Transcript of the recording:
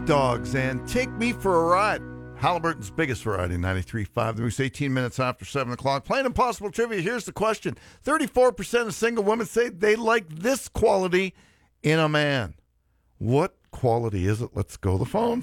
Dogs and Take Me for a Ride. Halliburton's biggest variety, 93.5. The Moose, 18 minutes after 7 o'clock. Plain Impossible Trivia. Here's the question. 34% of single women say they like this quality in a man. What quality is it? Let's go to the phones.